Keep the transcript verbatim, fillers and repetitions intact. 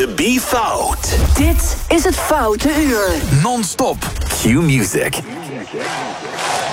to be fout. Dit is het Foute Uur. Non-stop. Q Music.